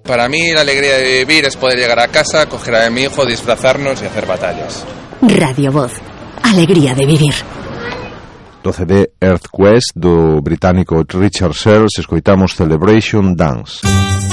Para mí la alegría de vivir es poder llegar a casa, coger a mi hijo, disfrazarnos e hacer batallas. Radio Voz. Alegría de vivir. Do CD Earth Quest do británico Richard Searles escoitamos Celebration Dance.